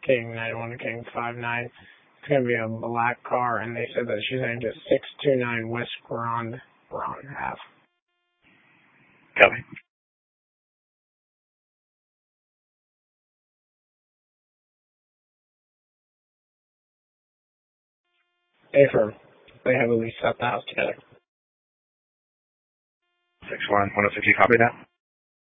King 91 King 59. It's going to be a black car, and they said that she's named it 629 West Grand Ave. Copy. Affirm. They have at least set the house together. 6-1, 106, you copy that?